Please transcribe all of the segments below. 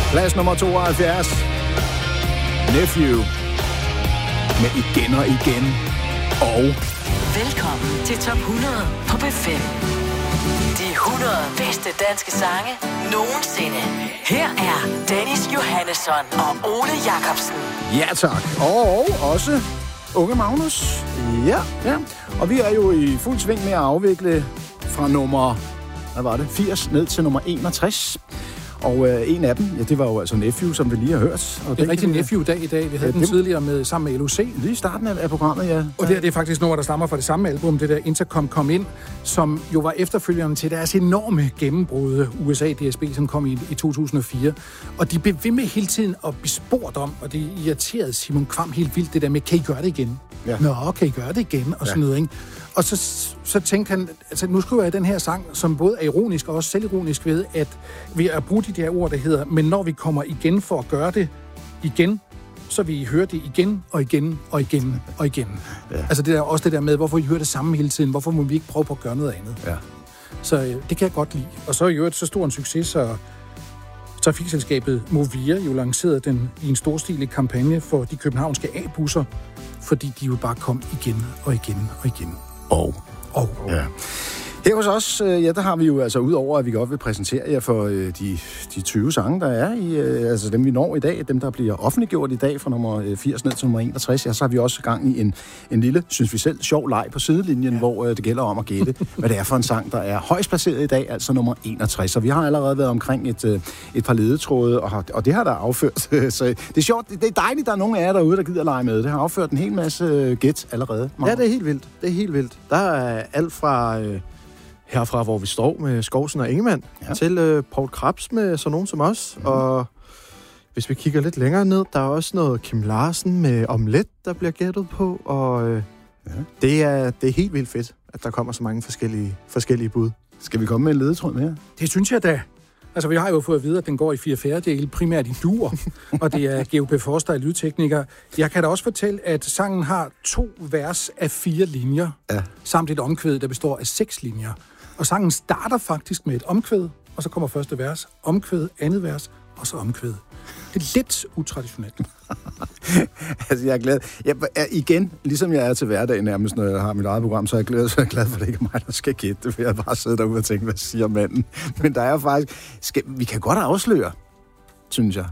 Plads nummer 72. Nephew. Med igen og igen. Og... Velkommen til Top 100 på B5. De 100 bedste danske sange nogensinde. Her er Dennis Johannesson og Ole Jacobsen. Ja tak. Og også Unge Magnus. Ja. Og vi er jo i fuld sving med at afvikle fra nummer... Hvad var det? 80 ned til nummer 61. Og en af dem, ja, det var jo altså Nephew, som vi lige har hørt. Og det er rigtig Nephew-dag i dag. Vi havde den tidligere med sammen med LOC. Lige i starten af programmet, ja. Og det er faktisk noget, der stammer fra det samme album, det der Intercom Kom Ind, som jo var efterfølgeren til deres enorme gennembrud USA DSB, som kom i 2004. Og de blev ved med hele tiden at blive spurgt om, og det irriterede Simon Kvam helt vildt, det der med, kan I gøre det igen? Ja. Nå, kan I gøre det igen? Og sådan noget, ikke? Og så tænkte han, altså nu skriver jeg den her sang, som både er ironisk og også selvironisk ved at bruge de der ord, der hedder, men når vi kommer igen for at gøre det igen, så vil I høre det igen og igen og igen og igen. Ja. Altså det der, også det der med, hvorfor I hører det samme hele tiden, hvorfor må vi ikke prøve på at gøre noget andet? Ja. Så det kan jeg godt lide. Og så er jo så stor en succes, så trafikselskabet Movia jo lancerede den i en storstilet kampagne for de københavnske A-busser, fordi de jo bare kom igen og igen og igen. Ja. Her hos os, der har vi jo altså udover, at vi godt vil præsentere jer for de 20 sange, der er i, altså dem vi når i dag, dem der bliver offentliggjort i dag fra nummer 80 ned til nummer 61, så har vi også gang i en lille, synes vi selv, sjov leg på sidelinjen, hvor det gælder om at gætte, hvad det er for en sang, der er højst placeret i dag, altså nummer 61. Så vi har allerede været omkring et par ledetråde, og det har der afført. Så det er sjovt, det er dejligt, der er nogen af jer derude, der gider lege med. Det har afført en hel masse gæt allerede. Ja, det er helt vildt. Der er alt fra... herfra, hvor vi står med Skovsen og Ingemann, til Poul Krebs med sådan nogen som os. Og hvis vi kigger lidt længere ned, der er også noget Kim Larsen med Omelet, der bliver gættet på. Og det er helt vildt fedt, at der kommer så mange forskellige bud. Skal vi komme med en ledetråd mere? Det synes jeg da. Altså, vi har jo fået at vide, at den går i 4/4, primært i dur, og det er GOP Forster i lydtekniker. Jeg kan da også fortælle, at sangen har 2 vers af 4 linjer, samt et omkvæd, der består af 6 linjer. Og sangen starter faktisk med et omkvæd, og så kommer første vers, omkvæd, andet vers, og så omkvæd. Det er lidt utraditionelt. Altså, jeg er glad. Igen, ligesom jeg er til hverdag nærmest, når jeg har mit eget program, så er jeg glad for, at det ikke er mig, der skal gætte det, for jeg bare sidder derude og tænker, hvad siger manden? Men der er faktisk... Vi kan godt afsløre, synes jeg.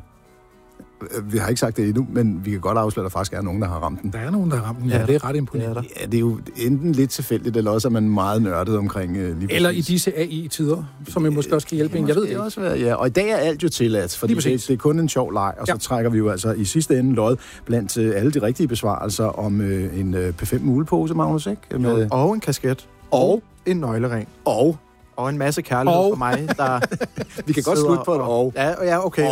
Vi har ikke sagt det endnu, men vi kan godt afsløre, at der faktisk er nogen, der har ramt den. Der er nogen, der har ramt den, ja. Det er ret imponerende. Ja, det er jo enten lidt tilfældigt, eller også er man meget nørdet omkring lige eller i disse AI-tider, som jeg måske også kan hjælpe en. Jeg ved det også. Ja, og i dag er alt jo tilladt, fordi det er kun en sjov leg, og så trækker vi jo altså i sidste ende lod blandt alle de rigtige besvarelser om en P5 mulepose, Magnus, ikke? Med... Og en kasket. Og en nøglering. Og en masse kærlighed for mig, der... Vi kan godt slutte på det. Ja, okay.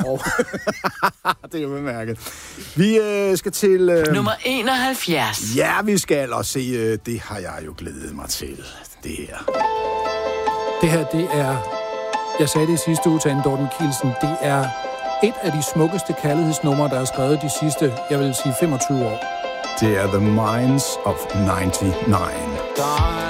Det er jo bemærket. Vi skal til... Nummer 71. Ja, vi skal og se... det har jeg jo glædet mig til. Det her. Det her, det er... Jeg sagde det i sidste uge til Anne Dorten Kielsen. Det er et af de smukkeste kærlighedsnumre, der er skrevet de sidste, jeg vil sige, 25 år. Det er The Minds of 99.